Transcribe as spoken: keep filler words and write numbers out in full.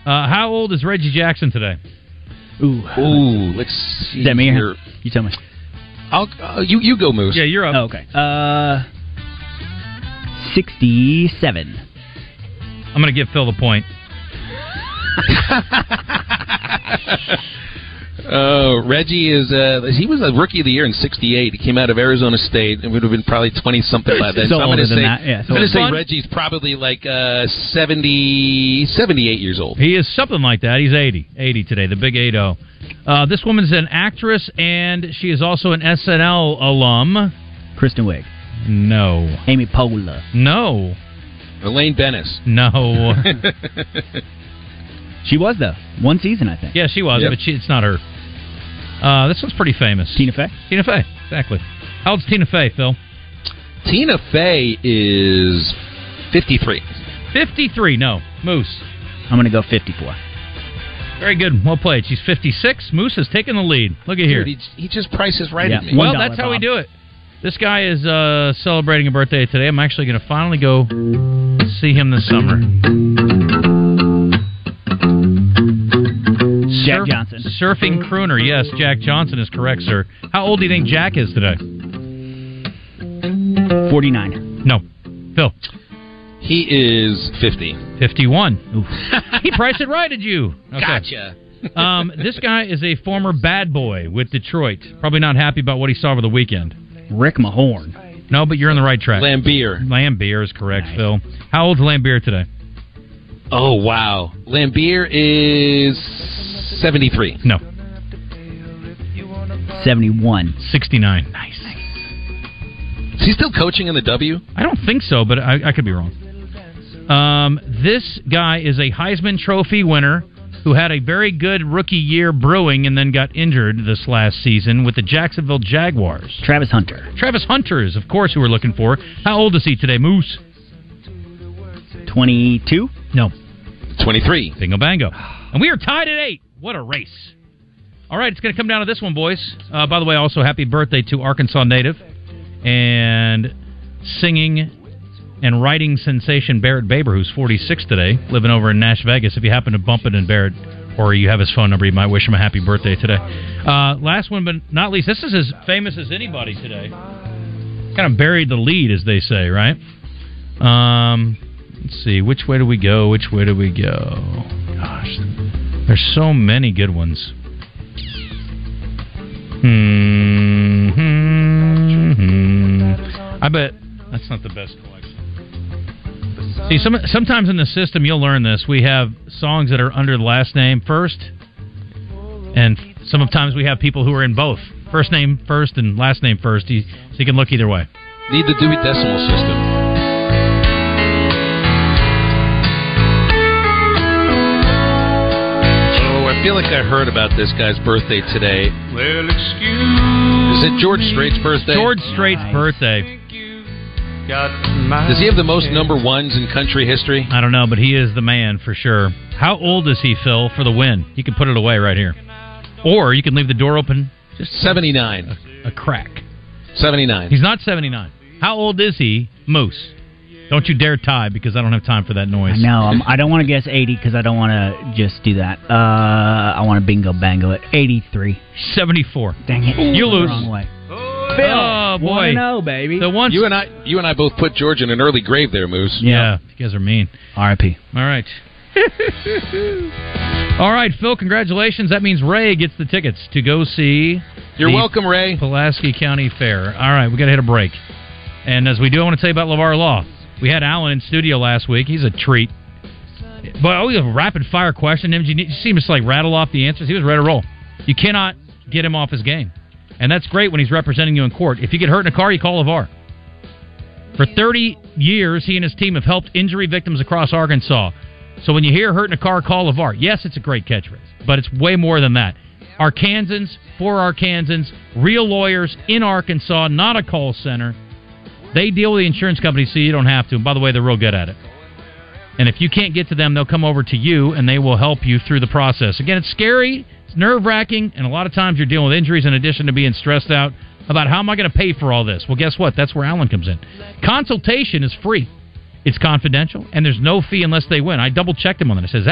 Uh, how old is Reggie Jackson today? Ooh. Ooh, let's see. Is that me? Here. You tell me. I'll, uh, you, you go, Moose. Yeah, you're up. Oh, okay. Uh, sixty-seven. I'm going to give Phil the point. Uh, Reggie is, uh, he was a rookie of the year in sixty-eight. He came out of Arizona State and would have been probably twenty-something by then. So, so I'm older going to than say, that. Yeah, so I'm going to say fun. Reggie's probably like uh, seventy, seventy-eight years old. He is something like that. He's eighty. eighty today, the big eight oh. Uh, this woman's an actress, and she is also an S N L alum. Kristen Wiig. No. Amy Poehler. No. Elaine Bennis. No. She was, though. One season, I think. Yeah, she was, Yep. but she, it's not her. Uh, this one's pretty famous. Tina Fey? Tina Fey, exactly. How old's Tina Fey, Phil? Tina Fey is fifty-three. fifty-three, no. Moose. I'm going to go fifty-four. Very good. Well played. She's fifty-six. Moose has taken the lead. Look at here. Dude, he, he just prices right Yeah. at me. Well, One dollar, that's how we Bob. do it. This guy is uh, celebrating a birthday today. I'm actually going to finally go see him this summer. Jack Surf- Johnson. Surfing crooner. Yes, Jack Johnson is correct, sir. How old do you think Jack is today? forty-nine. No. Phil. He is fifty. fifty-one. Oof. He priced it right, did you? Okay. Gotcha. um, this guy is a former bad boy with Detroit. Probably not happy about what he saw over the weekend. Rick Mahorn. No, but you're on the right track. Lambier. Lambier is correct, Nice. Phil. How old's Lambier today? Oh, wow. Lambier is seventy-three. No. seventy-one. sixty-nine. Nice. Is he still coaching in the W? I don't think so, but I, I could be wrong. Um, this guy is a Heisman Trophy winner who had a very good rookie year brewing and then got injured this last season with the Jacksonville Jaguars. Travis Hunter. Travis Hunter is, of course, who we're looking for. How old is he today, Moose? twenty-two. No. twenty-three. Bingo bango. And we are tied at eight. What a race. All right, it's going to come down to this one, boys. Uh, by the way, also happy birthday to Arkansas native and singing and writing sensation Barrett Baber, who's forty-six today, living over in Nash Vegas. If you happen to bump into Barrett or you have his phone number, you might wish him a happy birthday today. Uh, last one, but not least, this is as famous as anybody today. Kind of buried the lead, as they say, right? Um, let's see. Which way do we go? Which way do we go? Gosh, there's so many good ones. Hmm. hmm, hmm. I bet that's not the best collection. See, some, sometimes in the system, you'll learn this. We have songs that are under the last name first, and sometimes we have people who are in both. First name first and last name first, you, so you can look either way. Need the Dewey Decimal System. Oh, I feel like I heard about this guy's birthday today. Well, excuse Is it George Strait's birthday? George Strait's birthday. Does he have the most number ones in country history? I don't know, but he is the man for sure. How old is he, Phil, for the win? You can put it away right here. Or you can leave the door open. Just seventy-nine. A, a crack. seventy-nine. He's not seventy-nine. How old is he, Moose? Don't you dare tie, because I don't have time for that noise. No, um, I don't want to guess eighty because I don't want to just do that. Uh, I want to bingo bango it. eighty-three. seventy-four. Dang it. You lose. The wrong way. Phil, oh, boy. one and oh, baby. The one You and I, you and I both put George in an early grave there, Moose. Yeah, you guys are mean. R I P All right. All right, Phil, congratulations. That means Ray gets the tickets to go see You're the welcome, Ray. Pulaski County Fair. All right, we got to hit a break. And as we do, I want to tell you about LeVar Law. We had Alan in studio last week. He's a treat. But oh, we have a rapid-fire question. Did you see him just like rattle off the answers? He was ready to roll. You cannot get him off his game. And that's great when he's representing you in court. If you get hurt in a car, you call LeVar. For thirty years, he and his team have helped injury victims across Arkansas. So when you hear hurt in a car, call LeVar. Yes, it's a great catchphrase, but it's way more than that. Arkansans, for Arkansans, real lawyers in Arkansas, not a call center. They deal with the insurance company so you don't have to. And by the way, they're real good at it. And if you can't get to them, they'll come over to you, and they will help you through the process. Again, it's scary, it's nerve-wracking, and a lot of times you're dealing with injuries in addition to being stressed out about how am I going to pay for all this. Well, guess what? That's where Alan comes in. Consultation is free. It's confidential, and there's no fee unless they win. I double-checked him on that. I says,